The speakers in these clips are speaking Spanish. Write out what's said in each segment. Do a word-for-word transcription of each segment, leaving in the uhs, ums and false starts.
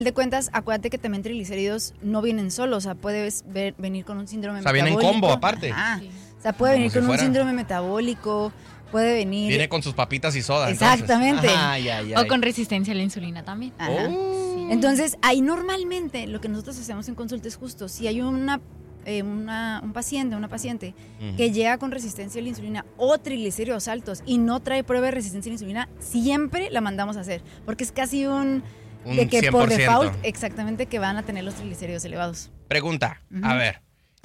de cuentas, acuérdate que también triglicéridos no vienen solos, o sea, puedes ver, venir con un síndrome o sea, metabólico. viene en combo aparte. Ajá. Sí. O sea, puede Como venir si con fuera. un síndrome metabólico, puede venir... Viene con sus papitas y soda. Exactamente. Ay, ay, ay. O con resistencia a la insulina también. Ajá. Oh. Sí. Entonces, ahí normalmente lo que nosotros hacemos en consulta es justo, si hay una, eh, una un paciente, una paciente uh-huh. que llega con resistencia a la insulina o triglicéridos altos y no trae prueba de resistencia a la insulina, siempre la mandamos a hacer, porque es casi un... Un de que cien por ciento. por default, exactamente, que van a tener los triglicéridos elevados. Pregunta, Uh-huh. a ver,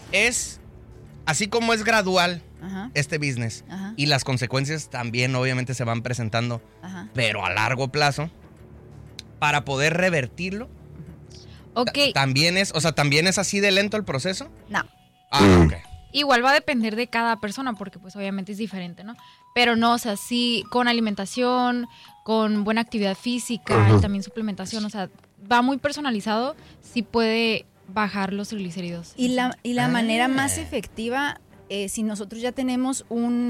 es así como es gradual Ajá. este business Ajá. y las consecuencias también obviamente se van presentando, Ajá. pero a largo plazo, para poder revertirlo, Ok. t- también es, o sea, también es así de lento el proceso. No. Ah, ok. Igual va a depender de cada persona, porque pues obviamente es diferente, ¿no? Pero no, o sea, sí, con alimentación, con buena actividad física uh-huh. y también suplementación, o sea, va muy personalizado, sí puede bajar los triglicéridos. Y la, y la Ah. manera más efectiva, eh, si nosotros ya tenemos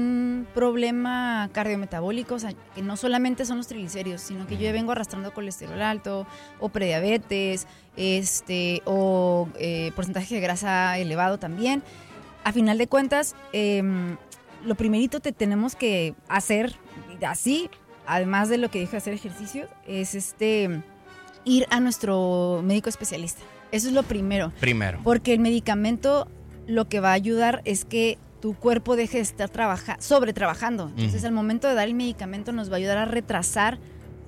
un problema cardiometabólico, o sea, que no solamente son los triglicéridos, sino que yo ya vengo arrastrando colesterol alto, o prediabetes, este, o eh, porcentaje de grasa elevado también, a final de cuentas, eh, lo primerito que tenemos que hacer así, además de lo que dije, hacer ejercicio, es este ir a nuestro médico especialista. Eso es lo primero. Primero. Porque el medicamento lo que va a ayudar es que tu cuerpo deje de estar trabaja, sobretrabajando. Entonces, uh-huh. al momento de dar el medicamento nos va a ayudar a retrasar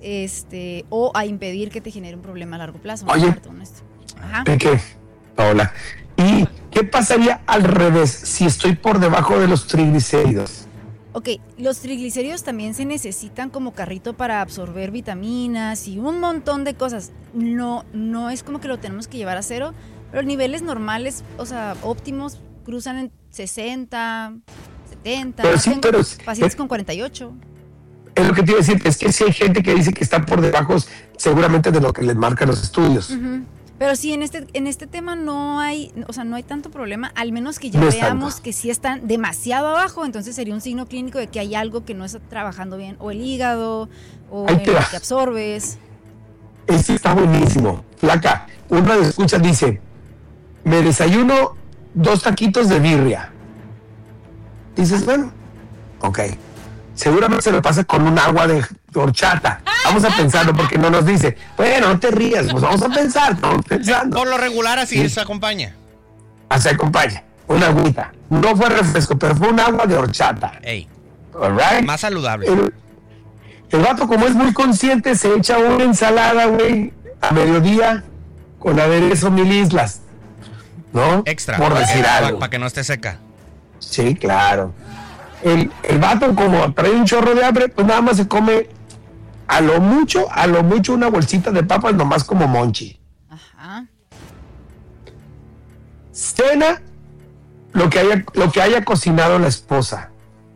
este o a impedir que te genere un problema a largo plazo. Oye, Ajá. Peque, Paola, ¿y qué pasaría al revés si estoy por debajo de los triglicéridos? Ok, los triglicéridos también se necesitan como carrito para absorber vitaminas y un montón de cosas. No, no es como que lo tenemos que llevar a cero, pero niveles normales, o sea, óptimos, cruzan en sesenta, setenta. Pero sí, Tengo pero pacientes es, con cuarenta y ocho. Es lo que te iba a decir, es que si hay gente que dice que está por debajo, seguramente de lo que les marcan los estudios. Uh-huh. Pero sí, en este, en este tema no hay, o sea, no hay tanto problema, al menos que ya no veamos que sí están demasiado abajo, entonces sería un signo clínico de que hay algo que no está trabajando bien, o el hígado, o el que absorbes. Este está buenísimo. Flaca, uno de escuchas dice, me desayuno dos taquitos de birria. Dices, bueno, ok. Seguramente se lo pasa con un agua de horchata. Vamos a pensarlo porque no nos dice, bueno, no te rías, pues vamos a pensar, estamos pensando. Por lo regular así sí. se acompaña. Así acompaña, una agüita. No fue refresco, pero fue un agua de horchata. Ey, all right? Más saludable. El, el vato, como es muy consciente, se echa una ensalada, güey, a mediodía con aderezo mil islas. ¿No? Extra, por para decir que, algo. Para que no esté seca. Sí, claro. El, el vato, como trae un chorro de hambre, pues nada más se come a lo mucho, a lo mucho una bolsita de papas, nomás como Monchi. Ajá. Cena lo que haya, lo que haya cocinado la esposa.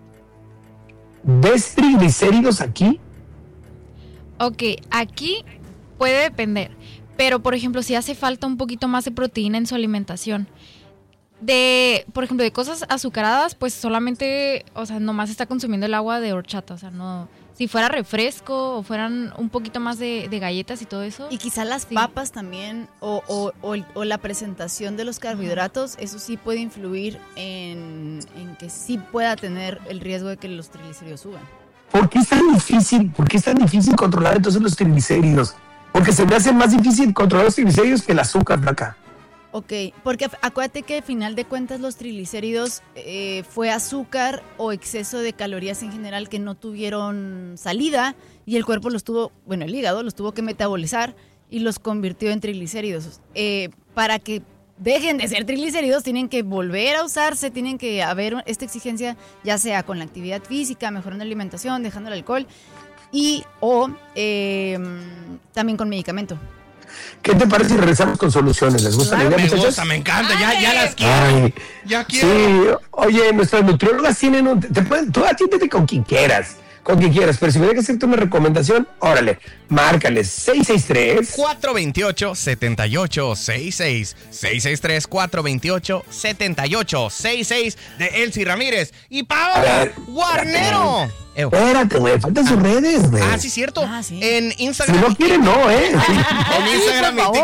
¿Ves triglicéridos aquí? Ok, aquí puede depender. Pero, por ejemplo, si hace falta un poquito más de proteína en su alimentación. De, por ejemplo, de cosas azucaradas, pues solamente, o sea, nomás está consumiendo el agua de horchata. O sea, no... Si fuera refresco o fueran un poquito más de, de galletas y todo eso. Y quizá las sí. papas también o, o, o, o la presentación de los carbohidratos, eso sí puede influir en, en que sí pueda tener el riesgo de que los triglicéridos suban. ¿Por qué es tan difícil? ¿Por qué es tan difícil controlar entonces los triglicéridos? Porque se me hace más difícil controlar los triglicéridos que el azúcar, Flaca. Ok, porque acuérdate que al final de cuentas los triglicéridos eh, fue azúcar o exceso de calorías en general que no tuvieron salida y el cuerpo los tuvo, bueno, el hígado los tuvo que metabolizar y los convirtió en triglicéridos. Eh, para que dejen de ser triglicéridos tienen que volver a usarse, tienen que haber esta exigencia ya sea con la actividad física, mejorando la alimentación, dejando el alcohol y o eh, también con medicamento. ¿Qué te parece si regresamos con soluciones? ¿Les gusta Claro, la idea, me muchachos? gusta, me encanta, ya, ya las quiero. Ay, ya quiero. Sí, oye, nuestras nutriólogas tienen un... Te pueden, tú atiéndete con quien quieras. con quien quieras, pero si me dejas hacerte una recomendación, órale, márcales seis seis tres cuatro dos ocho, siete ocho seis seis. seis seis tres, cuatro dos ocho, siete ocho seis seis de Elsie Ramírez y Paola Guarnero. Espérate, güey, faltan sus redes, güey. Ah, sí, cierto. Ah, sí. En Si Instagram. no quieren, no, ¿eh? En Instagram por favor. y